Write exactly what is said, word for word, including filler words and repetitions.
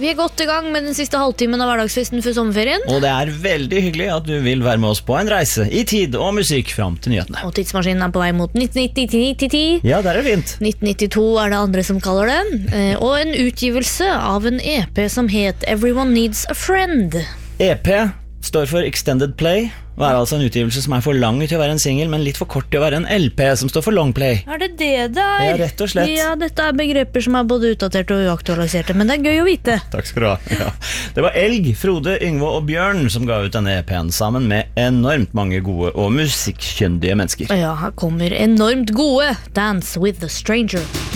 Vi er godt i gang med den siste halvtimen av hverdagsfesten før sommerferien. Og det er veldig hyggelig at du vil være med oss på en reise i tid og musikk fram til nyhetene. Og tidsmaskinen er på vei mot nitten nitti til nitten ti. Ja, der er det fint. nitten nittito er det andre som kaller det. Eh, Og en utgivelse av en E P som het Everyone Needs a Friend. E P står for Extended Play, og er altså en utgivelse som er for lang til å være en single, men litt for kort til å være en L P, som står for Long Play. Er det det det er? Ja, rett og slett. Ja, dette er begreper som er både utdaterte og uaktualiserte, men det er gøy å vite. Takk skal du ha. Ja. Det var Elg, Frode, Yngve og Bjørn som ga ut denne E P-en sammen med enormt mange gode og musikkkjøndige mennesker. Ja, her kommer enormt gode Dance with the Stranger.